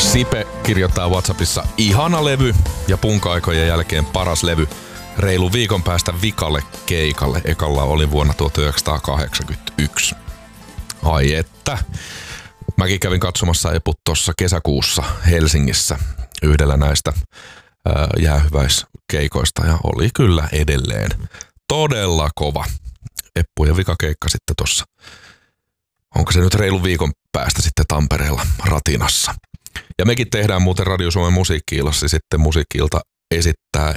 Sipe kirjoittaa WhatsAppissa ihana levy ja punk-aikojen jälkeen paras levy. Reilu viikon päästä vikalle keikalle. Ekalla oli vuonna 1981. Ai että. Mäkin kävin katsomassa Eput tuossa kesäkuussa Helsingissä yhdellä näistä jäähyväiskeikoista ja oli kyllä edelleen todella kova. Eppujen vikakeikka sitten tossa. Onko se nyt reilu viikon päästä sitten Tampereella Ratinassa. Ja mekin tehdään muuten Radio Suomen musiikki-ilassa sitten musiikki-ilta esittää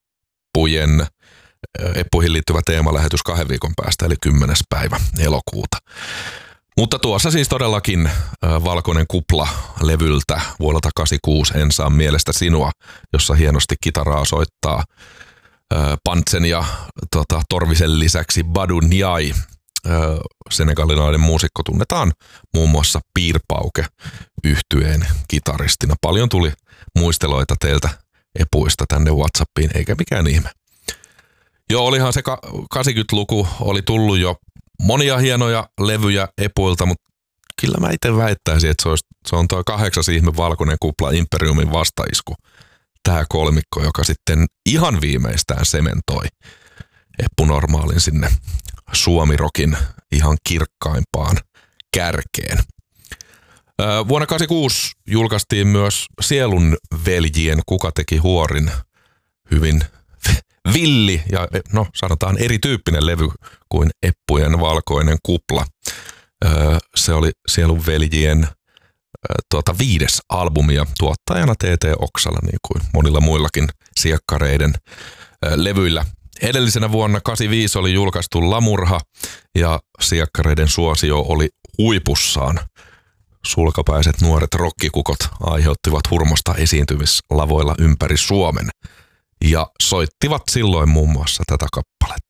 Eppuihin liittyvä teemalähetys 2 viikon päästä, eli 10. päivä elokuuta. Mutta tuossa siis todellakin Valkoinen kupla-levyltä vuodelta 86 En saa mielestä sinua, jossa hienosti kitaraa soittaa Pantsen ja Torvisen lisäksi Badu Ndiaye. Senegalilainen muusikko tunnetaan muun muassa Piirpauke -yhtyeen kitaristina. Paljon tuli muisteloita teiltä Epuista tänne WhatsAppiin, eikä mikään ihme. Joo, olihan se 80-luku, oli tullut jo monia hienoja levyjä Epuilta, mutta kyllä mä itse väittäisin, että se on tuo 8. ihme Valkoinen kupla Imperiumin vastaisku. Tämä kolmikko, joka sitten ihan viimeistään sementoi Eppu Normaalin sinne Suomi-rokin ihan kirkkaimpaan kärkeen. Vuonna 1986 julkaistiin myös Sielun veljien Kuka teki huorin hyvin villi ja sanotaan erityyppinen levy kuin Eppujen Valkoinen kupla. Se oli Sielun veljien 5. albumi ja tuottajana T.T. Oksala niin kuin monilla muillakin siekkareiden levyillä. Edellisenä vuonna 1985 oli julkaistu Lamurha ja siekkareiden suosio oli huipussaan. Sulkapäiset nuoret rokkikukot aiheuttivat hurmosta esiintymislavoilla ympäri Suomen ja soittivat silloin muun muassa tätä kappaletta.